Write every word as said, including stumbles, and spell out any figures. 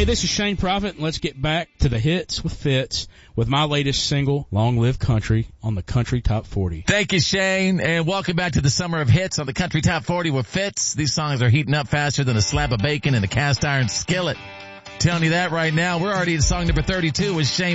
Hey, this is Shane Prophet, and let's get back to the hits with Fitz with my latest single, Long Live Country, on the Country Top forty. Thank you, Shane, and welcome back to the Summer of Hits on the Country Top forty with Fitz. These songs are heating up faster than a slab of bacon in a cast iron skillet. Telling you that right now. We're already at song number thirty-two with Shane